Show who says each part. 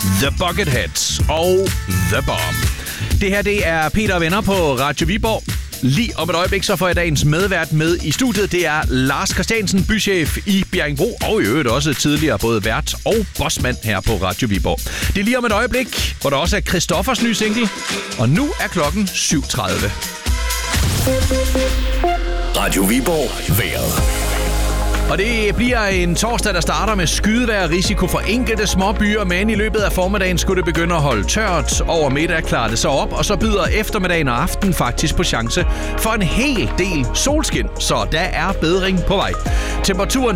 Speaker 1: The Bucketheads og The Bomb. Det her, det er Peter og Venner på Radio Viborg. Lige om et øjeblik, så får jeg dagens medvært med i studiet. Det er Lars Christiansen, bychef i Bjerringbro, og i øvrigt også tidligere både vært og bossmand her på Radio Viborg. Det er lige om et øjeblik, hvor der også er Christoffers nye single. Og nu er klokken 7:30.
Speaker 2: Radio Viborg vejret.
Speaker 1: Og det bliver en torsdag, der starter med skydevejr, risiko for enkelte småbyer, men i løbet af formiddagen skulle det begynde at holde tørt. Over middag klarer det så op, og så byder eftermiddagen og aften faktisk på chance for en hel del solskin, så der er bedring på vej. Temperaturen